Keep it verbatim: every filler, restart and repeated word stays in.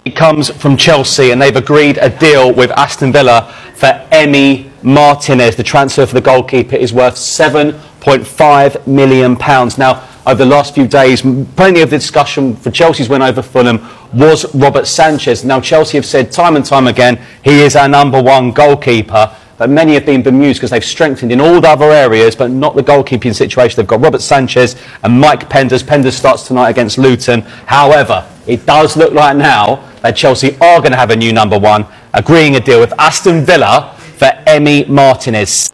It comes from Chelsea, and they've agreed a deal with Aston Villa for Emi Martinez. The transfer for the goalkeeper is worth seven point five million pounds. Now, over the last few days, plenty of the discussion for Chelsea's win over Fulham was Robert Sanchez. Now, Chelsea have said time and time again, he is our number one goalkeeper. But many have been bemused because they've strengthened in all the other areas, but not the goalkeeping situation. They've got Robert Sanchez and Mike Penders. Penders starts tonight against Luton. However, it does look like now that Chelsea are going to have a new number one, agreeing a deal with Aston Villa for Emi Martinez.